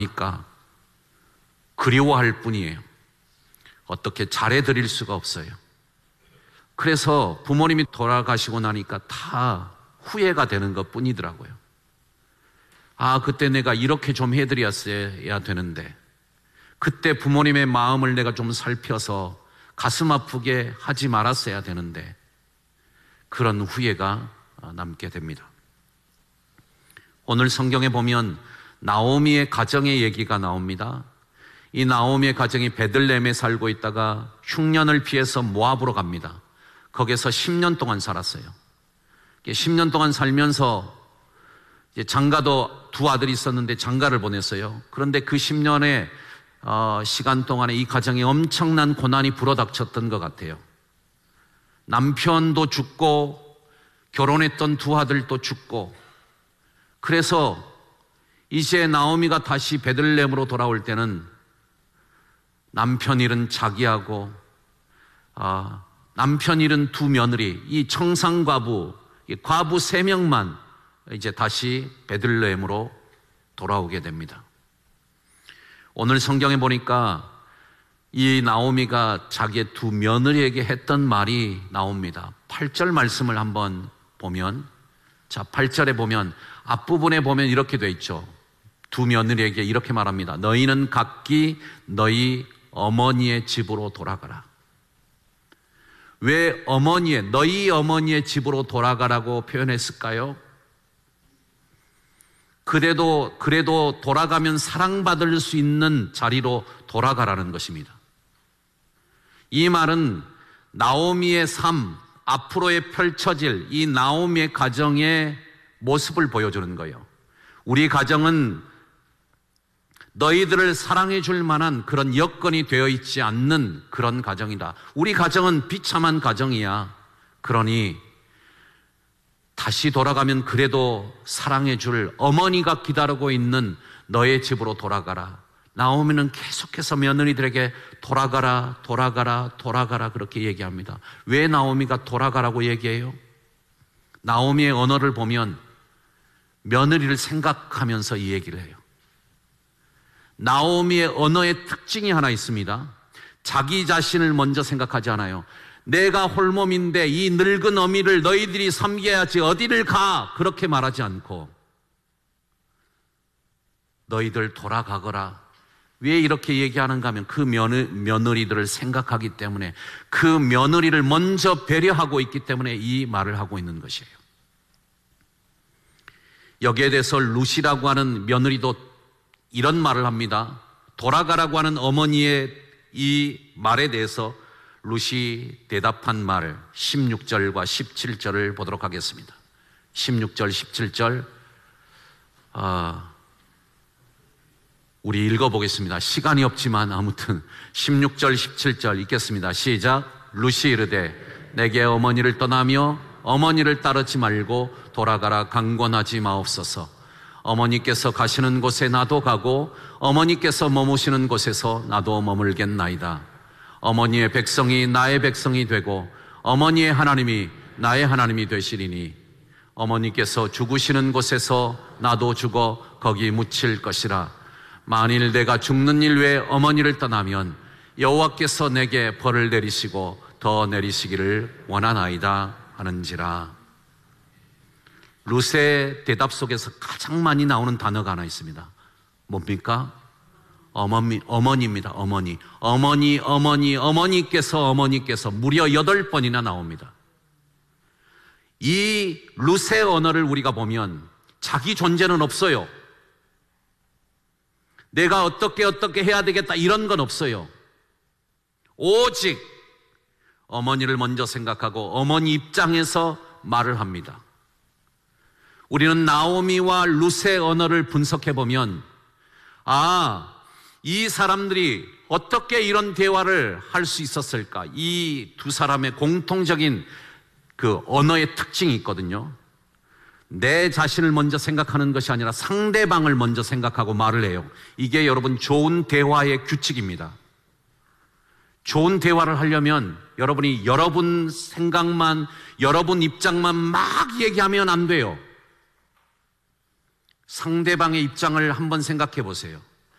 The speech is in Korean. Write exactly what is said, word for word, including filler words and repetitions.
그러니까 그리워할 뿐이에요. 어떻게 잘해드릴 수가 없어요. 그래서 부모님이 돌아가시고 나니까 다 후회가 되는 것 뿐이더라고요. 아, 그때 내가 이렇게 좀 해드렸어야 되는데, 그때 부모님의 마음을 내가 좀 살펴서 가슴 아프게 하지 말았어야 되는데, 그런 후회가 남게 됩니다. 오늘 성경에 보면 나오미의 가정의 얘기가 나옵니다. 이 나오미의 가정이 베들레헴에 살고 있다가 흉년을 피해서 모압으로 갑니다. 거기서 십 년 동안 살았어요. 십 년 동안 살면서 이제 장가도 두 아들이 있었는데 장가를 보냈어요. 그런데 그 십 년의 어, 시간 동안에 이 가정에 엄청난 고난이 불어닥쳤던 것 같아요. 남편도 죽고 결혼했던 두 아들도 죽고, 그래서 이제 나오미가 다시 베들레헴으로 돌아올 때는 남편 잃은 자기하고 아, 남편 잃은 두 며느리, 이 청상과부, 이 과부 세 명만 이제 다시 베들레헴으로 돌아오게 됩니다. 오늘 성경에 보니까 이 나오미가 자기의 두 며느리에게 했던 말이 나옵니다. 팔 절 말씀을 한번 보면, 자, 팔 절에 보면 앞부분에 보면 이렇게 돼 있죠. 두 며느리에게 이렇게 말합니다. 너희는 각기 너희 어머니의 집으로 돌아가라. 왜 어머니의, 너희 어머니의 집으로 돌아가라고 표현했을까요? 그래도, 그래도 돌아가면 사랑받을 수 있는 자리로 돌아가라는 것입니다. 이 말은 나오미의 삶, 앞으로의 펼쳐질 이 나오미의 가정의 모습을 보여주는 거예요. 우리 가정은 너희들을 사랑해 줄 만한 그런 여건이 되어 있지 않는 그런 가정이다. 우리 가정은 비참한 가정이야. 그러니 다시 돌아가면 그래도 사랑해 줄 어머니가 기다리고 있는 너의 집으로 돌아가라. 나오미는 계속해서 며느리들에게 돌아가라, 돌아가라, 돌아가라 그렇게 얘기합니다. 왜 나오미가 돌아가라고 얘기해요? 나오미의 언어를 보면 며느리를 생각하면서 이 얘기를 해요. 나오미의 언어의 특징이 하나 있습니다. 자기 자신을 먼저 생각하지 않아요. 내가 홀몸인데 이 늙은 어미를 너희들이 섬겨야지 어디를 가, 그렇게 말하지 않고 너희들 돌아가거라. 왜 이렇게 얘기하는가 하면 그 며느, 며느리들을 생각하기 때문에, 그 며느리를 먼저 배려하고 있기 때문에 이 말을 하고 있는 것이에요. 여기에 대해서 루시라고 하는 며느리도 이런 말을 합니다. 돌아가라고 하는 어머니의 이 말에 대해서 루시 대답한 말 십육 절과 십칠 절을 보도록 하겠습니다. 십육 절, 십칠 절 아, 우리 읽어보겠습니다. 시간이 없지만 아무튼 십육 절, 십칠 절 읽겠습니다. 시작. 루시 이르되 내게 어머니를 떠나며 어머니를 따르지 말고 돌아가라 강권하지 마옵소서. 어머니께서 가시는 곳에 나도 가고 어머니께서 머무시는 곳에서 나도 머물겠나이다. 어머니의 백성이 나의 백성이 되고 어머니의 하나님이 나의 하나님이 되시리니 어머니께서 죽으시는 곳에서 나도 죽어 거기 묻힐 것이라. 만일 내가 죽는 일 외에 어머니를 떠나면 여호와께서 내게 벌을 내리시고 더 내리시기를 원하나이다 하는지라. 룻의 대답 속에서 가장 많이 나오는 단어가 하나 있습니다. 뭡니까? 어머니, 어머니입니다. 어머니. 어머니, 어머니, 어머니께서, 어머니께서 무려 여덟 번이나 나옵니다. 이 룻의 언어를 우리가 보면 자기 존재는 없어요. 내가 어떻게 어떻게 해야 되겠다 이런 건 없어요. 오직 어머니를 먼저 생각하고 어머니 입장에서 말을 합니다. 우리는 나오미와 룻의 언어를 분석해 보면, 아, 이 사람들이 어떻게 이런 대화를 할 수 있었을까? 이 두 사람의 공통적인 그 언어의 특징이 있거든요. 내 자신을 먼저 생각하는 것이 아니라 상대방을 먼저 생각하고 말을 해요. 이게 여러분 좋은 대화의 규칙입니다. 좋은 대화를 하려면 여러분이 여러분 생각만, 여러분 입장만 막 얘기하면 안 돼요. 상대방의 입장을 한번 생각해 보세요.